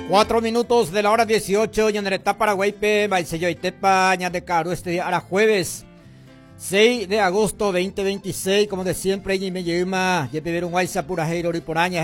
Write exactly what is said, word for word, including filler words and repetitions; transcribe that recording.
Cuatro minutos de la hora dieciocho, Yanareta Paraguaype, Baisello Itepa, Ñadecaru, este día, ahora jueves seis de agosto veinte veintiséis, como de siempre, y me lleva, ya beber un guaysa pura heiro y por años.